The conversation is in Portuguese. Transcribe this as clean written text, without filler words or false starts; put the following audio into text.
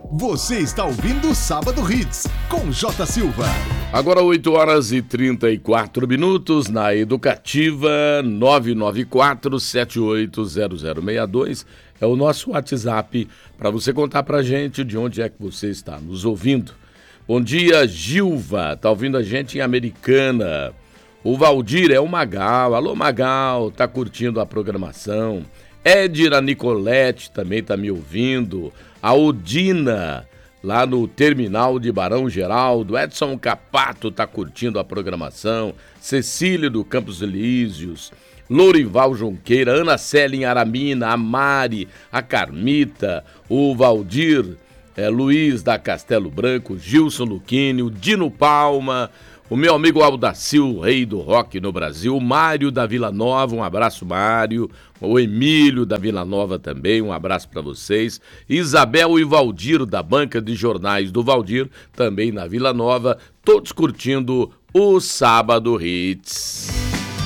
Você está ouvindo o Sábado Hits, com J. Silva. Agora 8h34 na Educativa. 994-780062 é o nosso WhatsApp para você contar pra gente de onde é que você está nos ouvindo. Bom dia, Gilva, tá ouvindo a gente em Americana. O Valdir é o Magal. Alô, Magal, tá curtindo a programação. Edira Nicolete também tá me ouvindo. A Odina, lá no terminal de Barão Geraldo. Edson Capato tá curtindo a programação. Cecília do Campos Elíseos. Lourival Junqueira, Ana Célia em Aramina, a Mari, a Carmita, o Valdir, Luiz da Castelo Branco, Gilson Luquini, o Dino Palma, o meu amigo Aldacil, rei do rock no Brasil, o Mário da Vila Nova, um abraço, Mário, o Emílio da Vila Nova também, um abraço para vocês, Isabel e Valdir da banca de jornais do Valdir, também na Vila Nova, todos curtindo o Sábado Hits.